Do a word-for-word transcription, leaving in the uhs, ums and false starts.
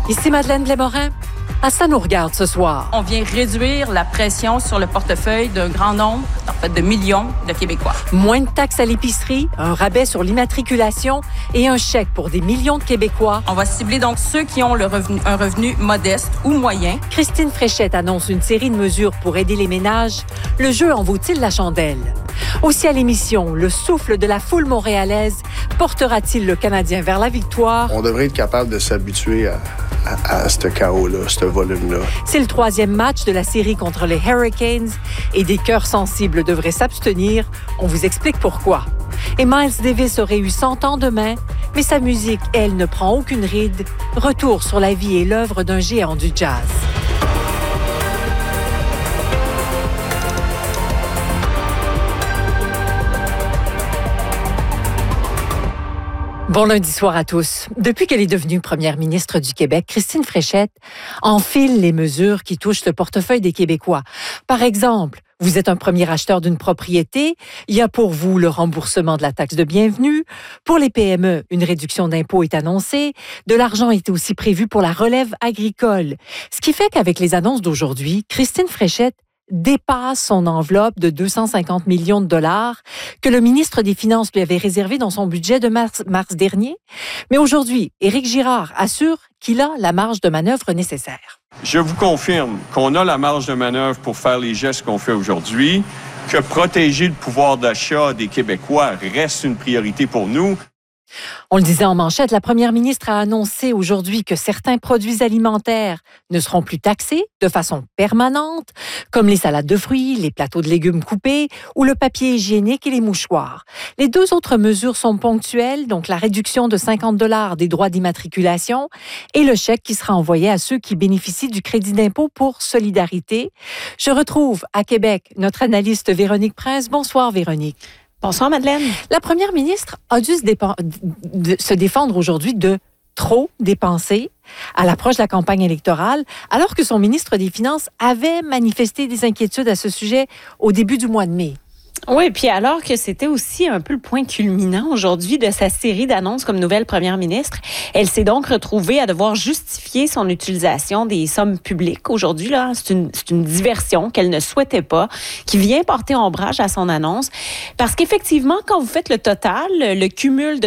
Ici Madeleine Blais-Morin. À ça nous regarde ce soir. On vient réduire la pression sur le portefeuille d'un grand nombre, en fait de millions de Québécois. Moins de taxes à l'épicerie, un rabais sur l'immatriculation et un chèque pour des millions de Québécois. On va cibler donc ceux qui ont le revenu, un revenu modeste ou moyen. Christine Fréchette annonce une série de mesures pour aider les ménages. Le jeu en vaut-il la chandelle? Aussi à l'émission, le souffle de la foule montréalaise portera-t-il le Canadien vers la victoire? On devrait être capable de s'habituer à, à, à ce chaos-là, ce volume-là. C'est le troisième match de la série contre les Hurricanes et des cœurs sensibles devraient s'abstenir. On vous explique pourquoi. Et Miles Davis aurait eu cent ans demain, mais sa musique, elle, ne prend aucune ride. Retour sur la vie et l'œuvre d'un géant du jazz. Bon lundi soir à tous. Depuis qu'elle est devenue première ministre du Québec, Christine Fréchette enfile les mesures qui touchent le portefeuille des Québécois. Par exemple, vous êtes un premier acheteur d'une propriété, il y a pour vous le remboursement de la taxe de bienvenue. Pour les P M E, une réduction d'impôts est annoncée. De l'argent est aussi prévu pour la relève agricole. Ce qui fait qu'avec les annonces d'aujourd'hui, Christine Fréchette dépasse son enveloppe de deux cent cinquante millions de dollars que le ministre des Finances lui avait réservé dans son budget de mars, mars dernier. Mais aujourd'hui, Éric Girard assure qu'il a la marge de manœuvre nécessaire. Je vous confirme qu'on a la marge de manœuvre pour faire les gestes qu'on fait aujourd'hui, que protéger le pouvoir d'achat des Québécois reste une priorité pour nous. On le disait en manchette, la première ministre a annoncé aujourd'hui que certains produits alimentaires ne seront plus taxés de façon permanente, comme les salades de fruits, les plateaux de légumes coupés ou le papier hygiénique et les mouchoirs. Les deux autres mesures sont ponctuelles, donc la réduction de cinquante dollars des droits d'immatriculation et le chèque qui sera envoyé à ceux qui bénéficient du crédit d'impôt pour solidarité. Je retrouve à Québec notre analyste Véronique Prince. Bonsoir Véronique. Bonsoir, Madeleine. La première ministre a dû se, dépen- de se défendre aujourd'hui de trop dépenser à l'approche de la campagne électorale, alors que son ministre des Finances avait manifesté des inquiétudes à ce sujet au début du mois de mai. Oui, puis alors que c'était aussi un peu le point culminant aujourd'hui de sa série d'annonces comme nouvelle première ministre, elle s'est donc retrouvée à devoir justifier son utilisation des sommes publiques. Aujourd'hui, là, c'est une, c'est une diversion qu'elle ne souhaitait pas, qui vient porter ombrage à son annonce. Parce qu'effectivement, quand vous faites le total, le cumul de